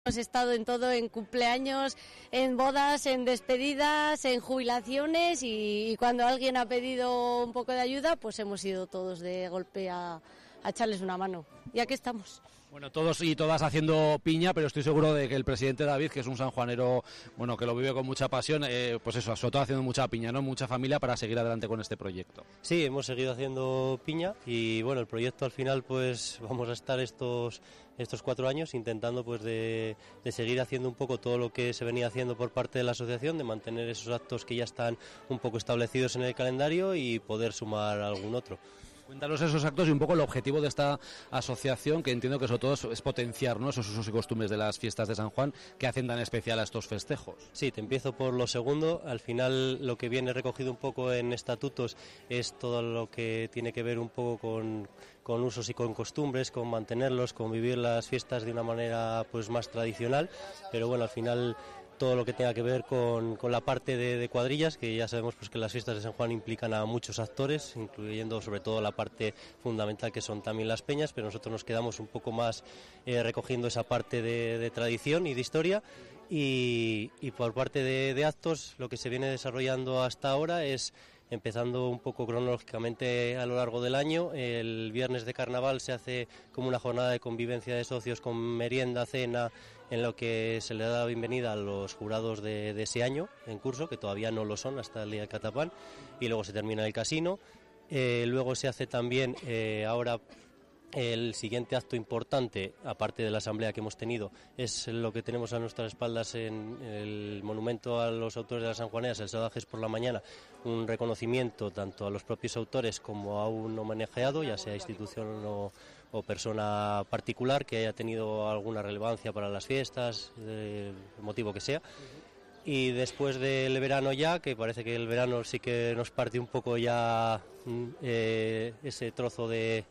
Hemos estado en todo, en cumpleaños, en bodas, en despedidas, en jubilaciones y cuando alguien ha pedido un poco de ayuda, pues hemos ido todos de golpe a echarles una mano. Y aquí estamos. Bueno, todos y todas haciendo piña, pero estoy seguro de que el presidente David, que es un sanjuanero, bueno, que lo vive con mucha pasión, pues eso, sobre todo haciendo mucha piña, ¿no? Mucha familia para seguir adelante con este proyecto. Sí, hemos seguido haciendo piña y bueno, el proyecto al final pues vamos a estar estos 4 años intentando pues de seguir haciendo un poco todo lo que se venía haciendo por parte de la asociación, de mantener esos actos que ya están un poco establecidos en el calendario y poder sumar algún otro. Cuéntanos esos actos y un poco el objetivo de esta asociación, que entiendo que sobre todo es potenciar, ¿no?, esos usos y costumbres de las fiestas de San Juan que hacen tan especial a estos festejos. Sí, te empiezo por lo segundo. Al final lo que viene recogido un poco en estatutos es todo lo que tiene que ver un poco con usos y con costumbres, con mantenerlos, con vivir las fiestas de una manera pues más tradicional, pero bueno, al final todo lo que tenga que ver con la parte de cuadrillas, que ya sabemos pues que las fiestas de San Juan implican a muchos actores, incluyendo sobre todo la parte fundamental que son también las peñas, pero nosotros nos quedamos un poco más recogiendo esa parte de tradición y de historia. Y por parte de actos, lo que se viene desarrollando hasta ahora es, empezando un poco cronológicamente a lo largo del año, el viernes de carnaval se hace como una jornada de convivencia de socios con merienda, cena, en lo que se le da la bienvenida a los jurados de ese año en curso, que todavía no lo son hasta el día del Catapán, y luego se termina el casino. Luego se hace también ahora el siguiente acto importante, aparte de la asamblea que hemos tenido, es lo que tenemos a nuestras espaldas en el monumento a los autores de las sanjuaneras, el Salvajes por la mañana, un reconocimiento tanto a los propios autores como a un homenajeado, ya sea institución o persona particular que haya tenido alguna relevancia para las fiestas, el motivo que sea. Y después del verano ya, que parece que el verano sí que nos parte un poco ya ese trozo de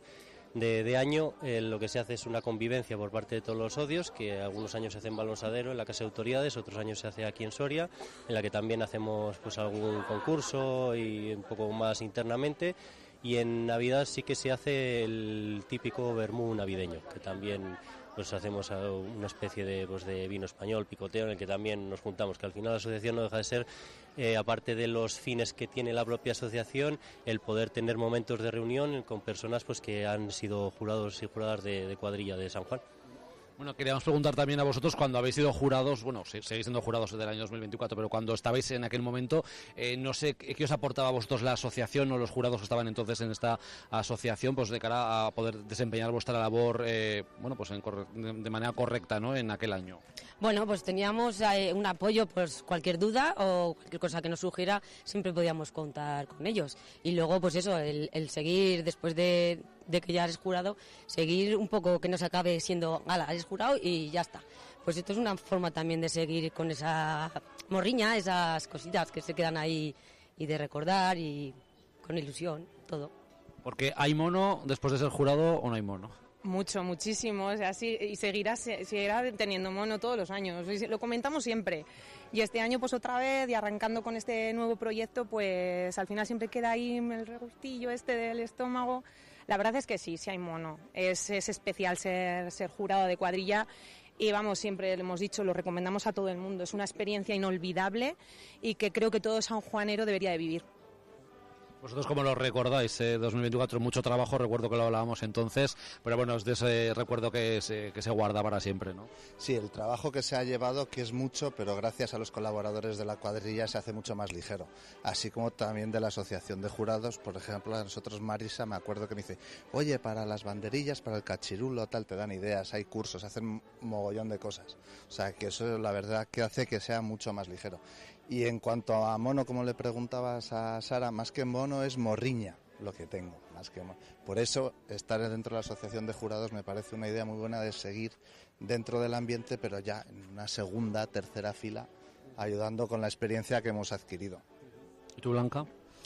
año, lo que se hace es una convivencia por parte de todos los socios, que algunos años se hace en Balonsadero, en la Casa de Autoridades, otros años se hace aquí en Soria, en la que también hacemos pues algún concurso y un poco más internamente. Y en Navidad sí que se hace el típico vermú navideño, que también pues hacemos una especie de vino español, picoteo, en el que también nos juntamos, que al final la asociación no deja de ser, aparte de los fines que tiene la propia asociación, el poder tener momentos de reunión con personas pues que han sido jurados y juradas de cuadrilla de San Juan. Bueno, queríamos preguntar también a vosotros, cuando habéis sido jurados, bueno, seguís siendo jurados del año 2024, pero cuando estabais en aquel momento, no sé qué os aportaba a vosotros la asociación o los jurados que estaban entonces en esta asociación, pues de cara a poder desempeñar vuestra labor, bueno, pues de manera correcta, ¿no?, en aquel año. Bueno, pues teníamos un apoyo, pues cualquier duda o cualquier cosa que nos surgiera, siempre podíamos contar con ellos. Y luego, pues eso, el seguir después de que ya eres jurado, seguir un poco que no se acabe siendo, ala, eres jurado y ya está. Pues esto es una forma también de seguir con esa morriña, esas cositas que se quedan ahí y de recordar y con ilusión, todo. Porque ¿hay mono después de ser jurado o no hay mono? Muchísimo, o sea, sí, y seguirá teniendo mono todos los años, lo comentamos siempre, y este año pues otra vez, y arrancando con este nuevo proyecto, pues al final siempre queda ahí el regustillo del estómago. La verdad es que sí hay mono, es especial ser jurado de cuadrilla. Y vamos, siempre lo hemos dicho, lo recomendamos a todo el mundo, es una experiencia inolvidable y que creo que todo sanjuanero debería de vivir. ¿Vosotros cómo lo recordáis? 2024, mucho trabajo, recuerdo que lo hablábamos entonces, pero bueno, es de ese recuerdo que se guarda para siempre, ¿no? Sí, el trabajo que se ha llevado, que es mucho, pero gracias a los colaboradores de la cuadrilla se hace mucho más ligero, así como también de la asociación de jurados. Por ejemplo, a nosotros Marisa, me acuerdo que me dice, oye, para las banderillas, para el cachirulo, tal, te dan ideas, hay cursos, hacen mogollón de cosas, o sea que eso la verdad que hace que sea mucho más ligero. Y en cuanto a mono, como le preguntabas a Sara, más que mono es morriña lo que tengo, más que mono. Por eso estar dentro de la asociación de jurados me parece una idea muy buena de seguir dentro del ambiente, pero ya en una segunda, tercera fila, ayudando con la experiencia que hemos adquirido. ¿Y tú, Blanca?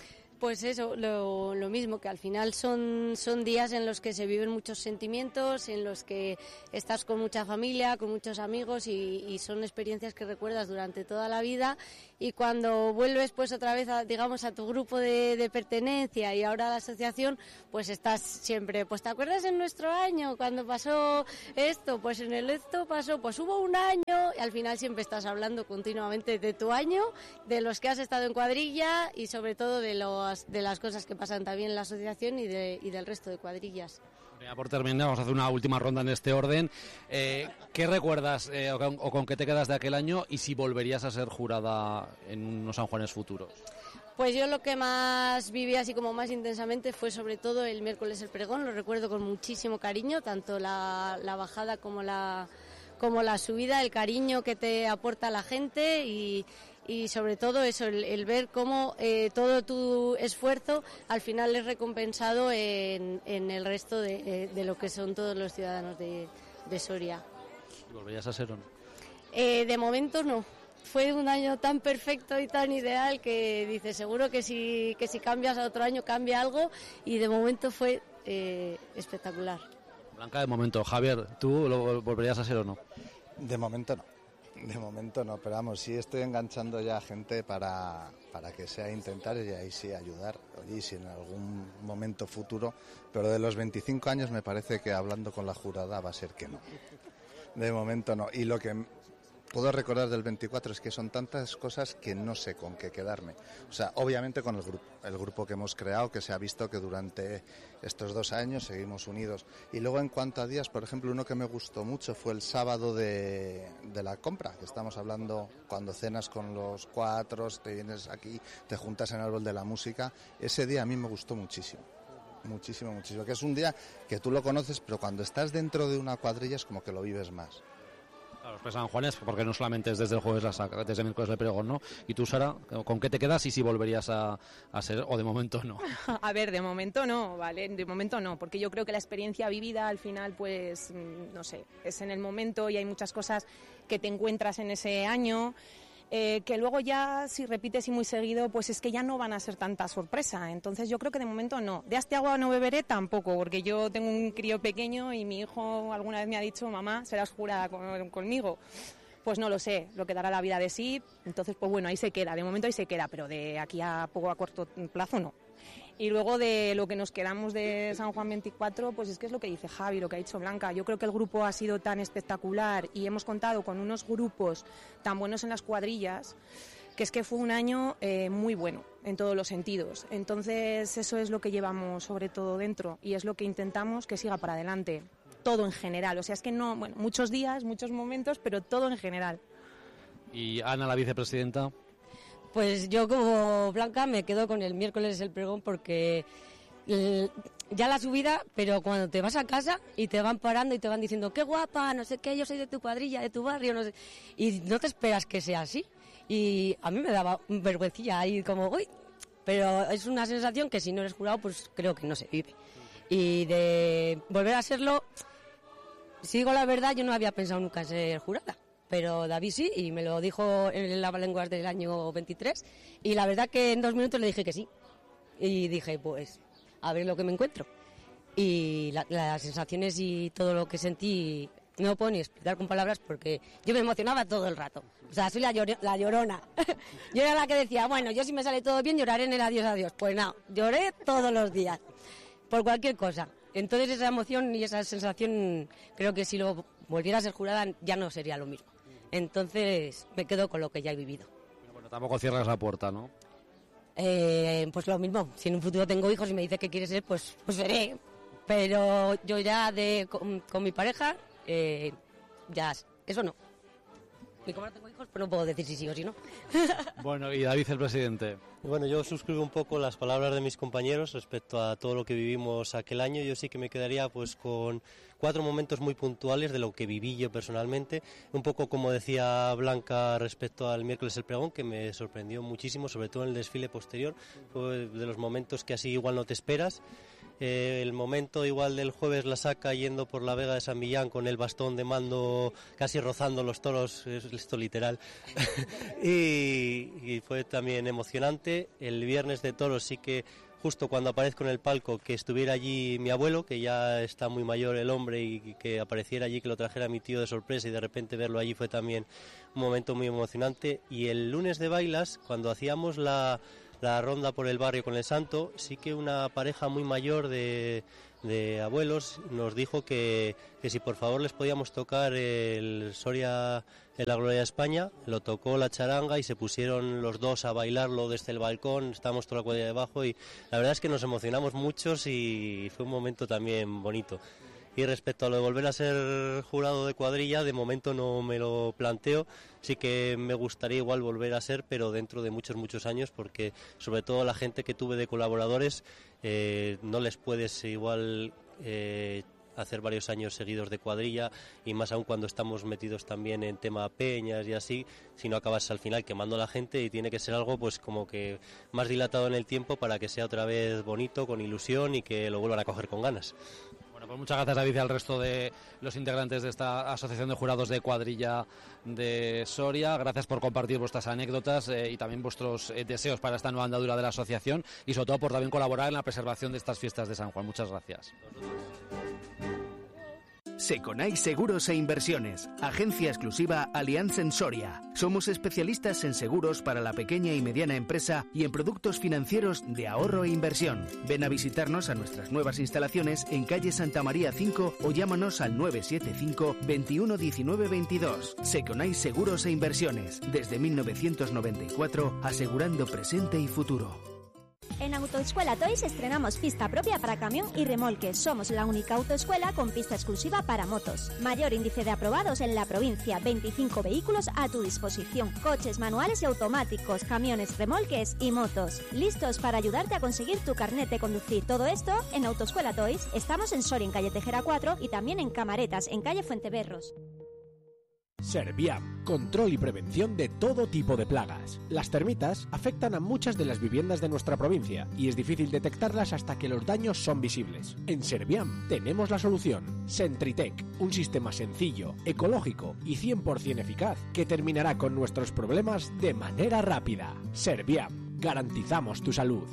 Pues eso, lo mismo, que al final son días en los que se viven muchos sentimientos, en los que estás con mucha familia, con muchos amigos y son experiencias que recuerdas durante toda la vida, y cuando vuelves pues otra vez a tu grupo de pertenencia y ahora a la asociación, pues estás siempre, pues ¿te acuerdas en nuestro año cuando pasó esto? Pues en el esto pasó, pues hubo un año, y al final siempre estás hablando continuamente de tu año, de los que has estado en cuadrilla y sobre todo de las cosas que pasan también en la asociación y del resto de cuadrillas. Ya por terminar, vamos a hacer una última ronda en este orden. ¿Qué recuerdas o con qué te quedas de aquel año y si volverías a ser jurada en unos San Juanes futuros? Pues yo lo que más viví así como más intensamente fue sobre todo el miércoles el pregón, lo recuerdo con muchísimo cariño, tanto la bajada como la subida, el cariño que te aporta la gente y sobre todo eso, el ver cómo todo tu esfuerzo al final es recompensado en el resto de lo que son todos los ciudadanos de Soria. ¿Volverías a ser o no? De momento no. Fue un año tan perfecto y tan ideal que dices, seguro que si cambias a otro año cambia algo, y de momento fue espectacular. Blanca, de momento. Javier, ¿tú lo volverías a ser o no? De momento no, pero vamos, sí estoy enganchando ya a gente para que sea intentar y ahí sí ayudar, oye, si en algún momento futuro, pero de los 25 años me parece que hablando con la jurada va a ser que no. De momento no, y lo que puedo recordar del 24 es que son tantas cosas que no sé con qué quedarme. O sea, obviamente con el grupo que hemos creado, que se ha visto que durante estos 2 años seguimos unidos. Y luego en cuanto a días, por ejemplo, uno que me gustó mucho fue el sábado de la compra, que estamos hablando cuando cenas con los 4, te vienes aquí, te juntas en el árbol de la música. Ese día a mí me gustó muchísimo. Muchísimo, que es un día que tú lo conoces, pero cuando estás dentro de una cuadrilla es como que lo vives más. Claro, pues San Juanes, porque no solamente es desde el jueves desde el miércoles de pregón, ¿no? Y tú, Sara, ¿con qué te quedas y si volverías a ser o de momento no? A ver, de momento no, ¿vale? De momento no, porque yo creo que la experiencia vivida al final, pues, no sé, es en el momento y hay muchas cosas que te encuentras en ese año. Que luego ya si repites y muy seguido, pues es que ya no van a ser tanta sorpresa. Entonces yo creo que de momento no. De este agua no beberé tampoco, porque yo tengo un crío pequeño y mi hijo alguna vez me ha dicho, mamá, serás jurada conmigo. Pues no lo sé, lo que dará la vida de sí. Entonces, pues bueno, ahí se queda, de momento ahí se queda, pero de aquí a corto plazo no. Y luego de lo que nos quedamos de San Juan 24, pues es que es lo que dice Javi, lo que ha dicho Blanca. Yo creo que el grupo ha sido tan espectacular y hemos contado con unos grupos tan buenos en las cuadrillas, que es que fue un año muy bueno en todos los sentidos. Entonces eso es lo que llevamos sobre todo dentro y es lo que intentamos que siga para adelante. Todo en general, o sea, es que no, bueno, muchos días, muchos momentos, pero todo en general. Y Ana, la vicepresidenta. Pues yo como Blanca me quedo con el miércoles el pregón porque ya la subida, pero cuando te vas a casa y te van parando y te van diciendo qué guapa, no sé qué, yo soy de tu cuadrilla, de tu barrio, no sé, y no te esperas que sea así. Y a mí me daba vergüencilla ahí como, uy, pero es una sensación que si no eres jurado pues creo que no se vive. Y de volver a serlo, si digo la verdad, yo no había pensado nunca en ser jurada. Pero David sí, y me lo dijo en el Lavalenguas del año 23, y la verdad que en 2 minutos le dije que sí. Y dije, pues, a ver lo que me encuentro. Y las sensaciones y todo lo que sentí, no lo puedo ni explicar con palabras porque yo me emocionaba todo el rato. O sea, soy la llorona. Yo era la que decía, bueno, yo si me sale todo bien lloraré en el adiós, adiós. Pues no, lloré todos los días, por cualquier cosa. Entonces esa emoción y esa sensación, creo que si lo volviera a ser jurada ya no sería lo mismo. Entonces me quedo con lo que ya he vivido. Pero bueno, tampoco cierras la puerta, ¿no? Pues lo mismo, si en un futuro tengo hijos y me dice que quiere ser, pues veré. Pero yo ya con mi pareja, ya eso no. Y como no tengo hijos, pues no puedo decir si sí o si no. Bueno, y David, el presidente. Bueno, yo suscribo un poco las palabras de mis compañeros respecto a todo lo que vivimos aquel año. Yo sí que me quedaría pues con 4 momentos muy puntuales de lo que viví yo personalmente. Un poco como decía Blanca respecto al miércoles el pregón, que me sorprendió muchísimo, sobre todo en el desfile posterior. Fue de los momentos que así igual no te esperas. El momento igual del jueves la saca yendo por la Vega de San Millán con el bastón de mando casi rozando los toros, es esto literal. y fue también emocionante. El viernes de toros sí que justo cuando aparezco en el palco, que estuviera allí mi abuelo, que ya está muy mayor el hombre, y que apareciera allí, que lo trajera mi tío de sorpresa, y de repente verlo allí fue también un momento muy emocionante. Y el lunes de bailas, cuando hacíamos la ronda por el barrio con el santo, sí que una pareja muy mayor de abuelos nos dijo que si por favor les podíamos tocar el Soria en la Gloria de España. Lo tocó la charanga y se pusieron los dos a bailarlo desde el balcón, estábamos toda la cuadrilla debajo y la verdad es que nos emocionamos muchos y fue un momento también bonito. Y respecto a lo de volver a ser jurado de cuadrilla, de momento no me lo planteo. Sí que me gustaría igual volver a ser, pero dentro de muchos años, porque sobre todo la gente que tuve de colaboradores, no les puedes igual hacer varios años seguidos de cuadrilla, y más aún cuando estamos metidos también en tema peñas y así, si no acabas al final quemando a la gente, y tiene que ser algo pues como que más dilatado en el tiempo para que sea otra vez bonito, con ilusión y que lo vuelvan a coger con ganas. Bueno, pues muchas gracias, David, y al resto de los integrantes de esta Asociación de Jurados de Cuadrilla de Soria. Gracias por compartir vuestras anécdotas y también vuestros deseos para esta nueva andadura de la asociación, y sobre todo por también colaborar en la preservación de estas fiestas de San Juan. Muchas gracias. Seconai Seguros e Inversiones, agencia exclusiva Allianz en Soria. Somos especialistas en seguros para la pequeña y mediana empresa y en productos financieros de ahorro e inversión. Ven a visitarnos a nuestras nuevas instalaciones en calle Santa María 5 o llámanos al 975 21 19 22. Seconai Seguros e Inversiones, desde 1994, asegurando presente y futuro. En Autoescuela Toys estrenamos pista propia para camión y remolques. Somos la única autoescuela con pista exclusiva para motos. Mayor índice de aprobados en la provincia, 25 vehículos a tu disposición. Coches manuales y automáticos, camiones, remolques y motos. Listos para ayudarte a conseguir tu carnet de conducir. Todo esto en Autoescuela Toys. Estamos en Soria, en calle Tejera 4, y también en Camaretas, en calle Fuenteberros. Serviam, control y prevención de todo tipo de plagas. Las termitas afectan a muchas de las viviendas de nuestra provincia y es difícil detectarlas hasta que los daños son visibles. En Serviam tenemos la solución. Sentritec, un sistema sencillo, ecológico y 100% eficaz que terminará con nuestros problemas de manera rápida. Serviam, garantizamos tu salud.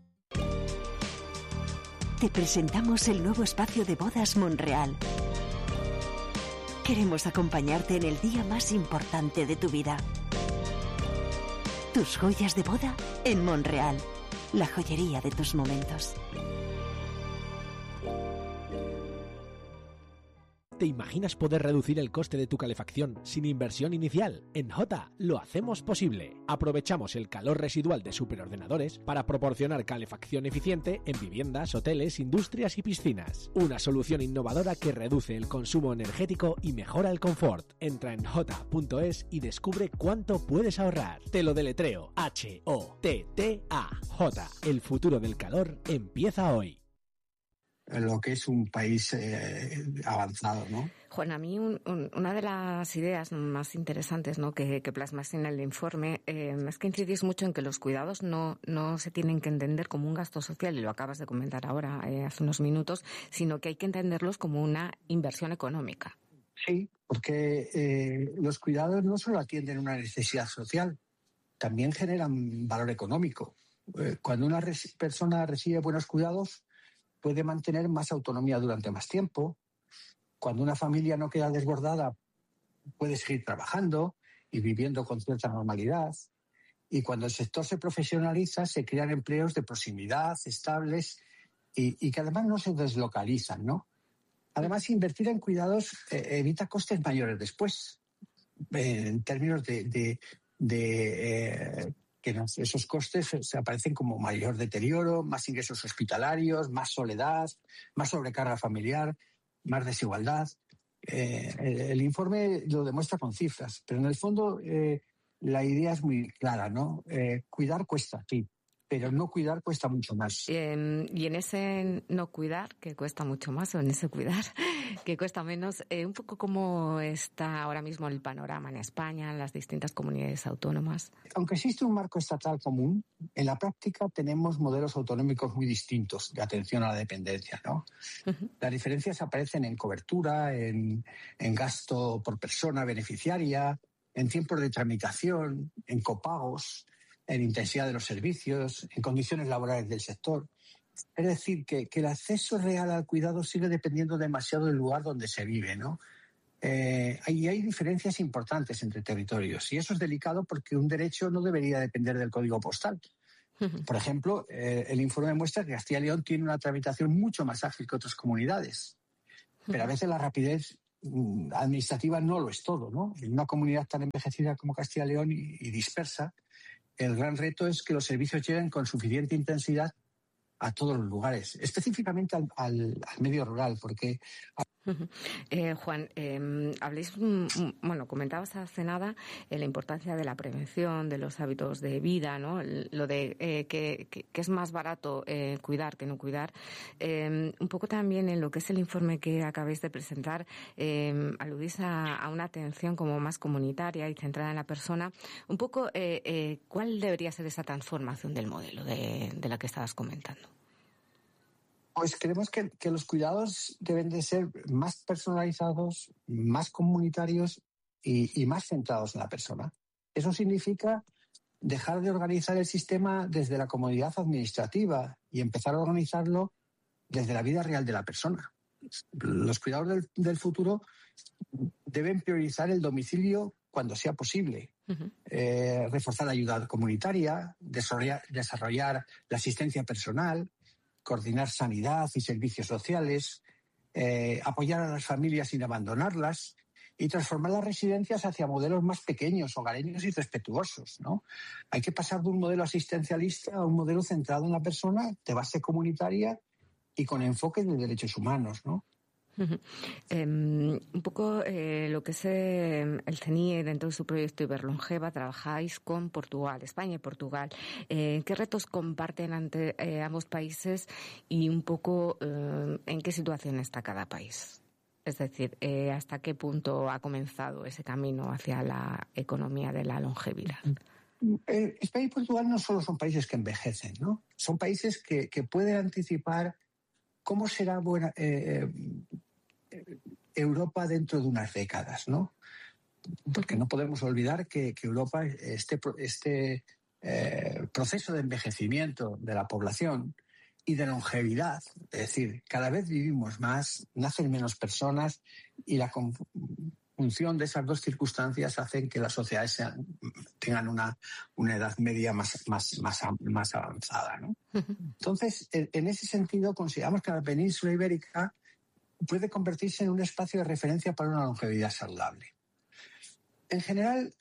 Te presentamos el nuevo espacio de bodas Monreal. Queremos acompañarte en el día más importante de tu vida. Tus joyas de boda en Monreal, la joyería de tus momentos. ¿Te imaginas poder reducir el coste de tu calefacción sin inversión inicial? En Jota lo hacemos posible. Aprovechamos el calor residual de superordenadores para proporcionar calefacción eficiente en viviendas, hoteles, industrias y piscinas. Una solución innovadora que reduce el consumo energético y mejora el confort. Entra en jota.es y descubre cuánto puedes ahorrar. Te lo deletreo. H-O-T-T-A. Jota. El futuro del calor empieza hoy. Lo que es un país avanzado, ¿no? Juan, a mí una de las ideas más interesantes, ¿no?, que plasmas en el informe es que incidís mucho en que los cuidados no se tienen que entender como un gasto social, y lo acabas de comentar ahora, hace unos minutos, sino que hay que entenderlos como una inversión económica. Sí, porque los cuidados no solo atienden una necesidad social, también generan valor económico. Cuando una persona recibe buenos cuidados, puede mantener más autonomía durante más tiempo. Cuando una familia no queda desbordada, puede seguir trabajando y viviendo con cierta normalidad. Y cuando el sector se profesionaliza, se crean empleos de proximidad, estables y que además no se deslocalizan, ¿no? Además, invertir en cuidados evita costes mayores después, en términos de que esos costes se aparecen como mayor deterioro, más ingresos hospitalarios, más soledad, más sobrecarga familiar, más desigualdad. El informe lo demuestra con cifras, pero en el fondo la idea es muy clara, ¿no? Cuidar cuesta, sí, pero no cuidar cuesta mucho más. Y en ese no cuidar, que cuesta mucho más, o en ese cuidar, que cuesta menos, un poco cómo está ahora mismo el panorama en España, en las distintas comunidades autónomas. Aunque existe un marco estatal común, en la práctica tenemos modelos autonómicos muy distintos de atención a la dependencia, ¿no? Las diferencias aparecen en cobertura, en gasto por persona beneficiaria, en tiempos de tramitación, en copagos, en intensidad de los servicios, en condiciones laborales del sector. Es decir, que el acceso real al cuidado sigue dependiendo demasiado del lugar donde se vive, ¿no? Hay diferencias importantes entre territorios y eso es delicado porque un derecho no debería depender del código postal. Por ejemplo, el informe muestra que Castilla y León tiene una tramitación mucho más ágil que otras comunidades, pero a veces la rapidez administrativa no lo es todo, ¿no? En una comunidad tan envejecida como Castilla y León y dispersa, el gran reto es que los servicios lleguen con suficiente intensidad a todos los lugares, específicamente al medio rural, porque... Juan, comentabas hace nada la importancia de la prevención, de los hábitos de vida, ¿no? Lo de que es más barato cuidar que no cuidar. Un poco también en lo que es el informe que acabáis de presentar, aludís a una atención como más comunitaria y centrada en la persona. Un poco, ¿cuál debería ser esa transformación del modelo de la que estabas comentando? Pues creemos que los cuidados deben de ser más personalizados, más comunitarios y más centrados en la persona. Eso significa dejar de organizar el sistema desde la comodidad administrativa y empezar a organizarlo desde la vida real de la persona. Los cuidados del futuro deben priorizar el domicilio cuando sea posible, reforzar la ayuda comunitaria, desarrollar la asistencia personal, coordinar sanidad y servicios sociales, apoyar a las familias sin abandonarlas y transformar las residencias hacia modelos más pequeños, hogareños y respetuosos, ¿no? Hay que pasar de un modelo asistencialista a un modelo centrado en la persona, de base comunitaria y con enfoque de derechos humanos, ¿no? Un poco lo que es el CENIE dentro de su proyecto Iberlongeva, trabajáis con Portugal, España y Portugal. ¿Qué retos comparten ante ambos países y un poco en qué situación está cada país? Es decir, ¿hasta qué punto ha comenzado ese camino hacia la economía de la longevidad? España y Portugal no solo son países que envejecen, ¿no? Son países que pueden anticipar cómo será Europa dentro de unas décadas, ¿no? Porque no podemos olvidar que Europa, este proceso de envejecimiento de la población y de longevidad, es decir, cada vez vivimos más, nacen menos personas y la conjunción de esas dos circunstancias hacen que las sociedades tengan una edad media más avanzada, ¿no? Entonces, en ese sentido, consideramos que la península ibérica puede convertirse en un espacio de referencia para una longevidad saludable. En general,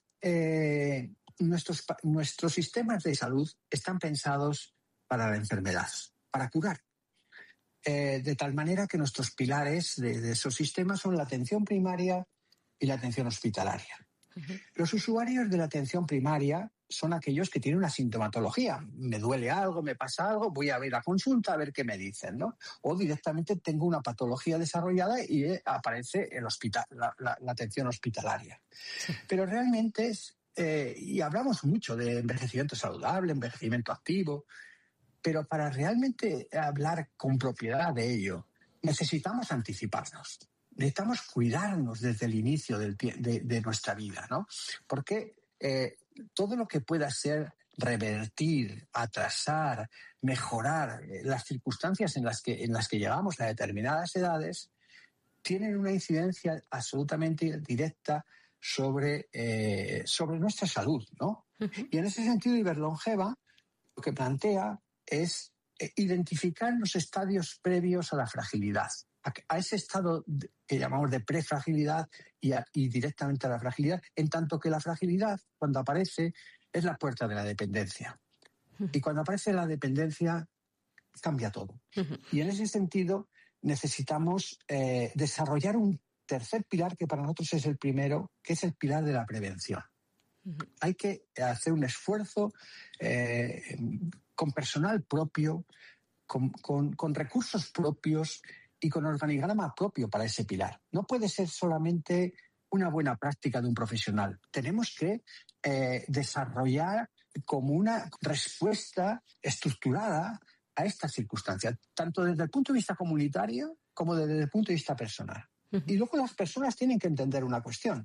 nuestros sistemas de salud están pensados para la enfermedad, para curar. De tal manera que nuestros pilares de esos sistemas son la atención primaria y la atención hospitalaria. Los usuarios de la atención primaria son aquellos que tienen una sintomatología. Me duele algo, me pasa algo, voy a ir a consulta a ver qué me dicen, ¿no? O directamente tengo una patología desarrollada y aparece el hospital, la atención hospitalaria. Sí. Pero realmente y hablamos mucho de envejecimiento saludable, envejecimiento activo, pero para realmente hablar con propiedad de ello, necesitamos anticiparnos. Necesitamos cuidarnos desde el inicio de nuestra vida, ¿no? Porque todo lo que pueda ser revertir, atrasar, mejorar las circunstancias en las que llegamos a determinadas edades tienen una incidencia absolutamente directa sobre nuestra salud, ¿no? Y en ese sentido, Iberlongeva lo que plantea es identificar los estadios previos a la fragilidad, a ese estado que llamamos de prefragilidad y directamente a la fragilidad, en tanto que la fragilidad, cuando aparece, es la puerta de la dependencia. Y cuando aparece la dependencia, cambia todo. Y en ese sentido, necesitamos desarrollar un tercer pilar que para nosotros es el primero, que es el pilar de la prevención. Hay que hacer un esfuerzo con personal propio, con recursos propios y con organigrama propio para ese pilar. No puede ser solamente una buena práctica de un profesional. Tenemos que desarrollar como una respuesta estructurada a esta circunstancia, tanto desde el punto de vista comunitario como desde el punto de vista personal. Y luego las personas tienen que entender una cuestión.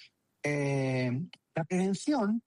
La prevención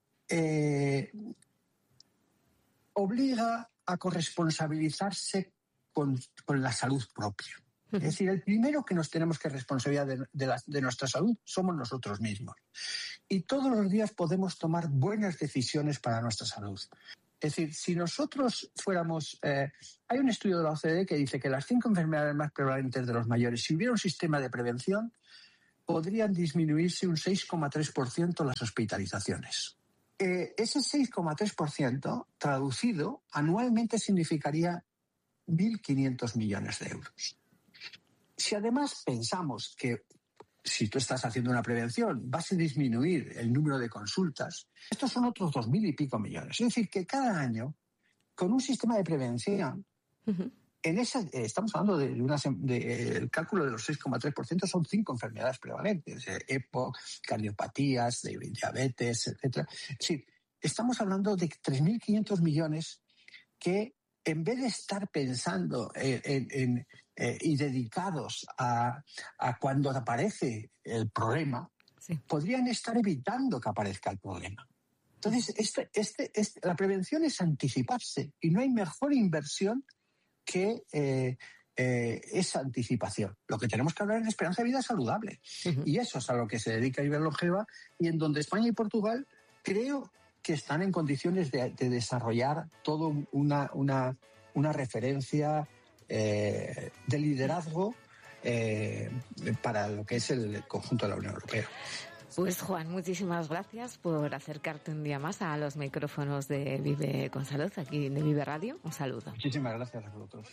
obliga a corresponsabilizarse con la salud propia. Es decir, el primero que nos tenemos que responsabilizar de nuestra salud somos nosotros mismos. Y todos los días podemos tomar buenas decisiones para nuestra salud. Es decir, si nosotros fuéramos... hay un estudio de la OCDE que dice que las 5 enfermedades más prevalentes de los mayores, si hubiera un sistema de prevención, podrían disminuirse un 6,3% las hospitalizaciones. Ese 6,3% traducido anualmente significaría 1.500 millones de euros. Si además pensamos que si tú estás haciendo una prevención vas a disminuir el número de consultas, estos son otros 2.000 y pico millones. Es decir, que cada año, con un sistema de prevención, estamos hablando del cálculo de los 6,3%, son 5 enfermedades prevalentes, EPO, cardiopatías, diabetes, etc. Es decir, estamos hablando de 3.500 millones que, en vez de estar pensando y dedicados a cuando aparece el problema, podrían estar evitando que aparezca el problema. Entonces, la prevención es anticiparse y no hay mejor inversión que esa anticipación. Lo que tenemos que hablar es de esperanza de vida saludable. Y eso es a lo que se dedica Iberlongeva y en donde España y Portugal creo que están en condiciones de desarrollar toda una referencia de liderazgo para lo que es el conjunto de la Unión Europea. Pues Juan, muchísimas gracias por acercarte un día más a los micrófonos de Vive con Salud, aquí de Vive Radio. Un saludo. Muchísimas gracias a vosotros.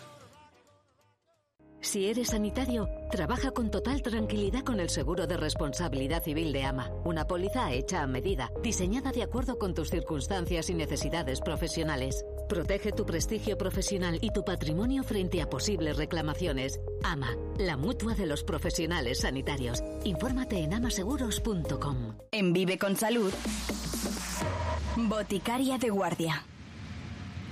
Si eres sanitario, trabaja con total tranquilidad con el seguro de responsabilidad civil de AMA. Una póliza hecha a medida, diseñada de acuerdo con tus circunstancias y necesidades profesionales. Protege tu prestigio profesional y tu patrimonio frente a posibles reclamaciones. AMA, la mutua de los profesionales sanitarios. Infórmate en amaseguros.com. En Vive con Salud, Boticaria de Guardia.